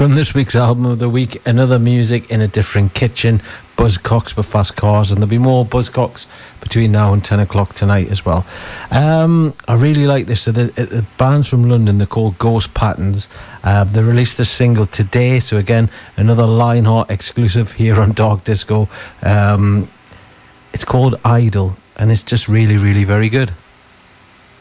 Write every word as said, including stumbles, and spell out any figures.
from this week's album of the week, another music in a different kitchen, Buzzcocks for Fast Cars, and there'll be more Buzzcocks between now and ten o'clock tonight as well. Um, I really like this. So the, the band's from London, they're called Ghost Patterns. Uh, they released a single today, so again, another Lionheart exclusive here on Dark Disco. Um, it's called Idol, and it's just really, really very good.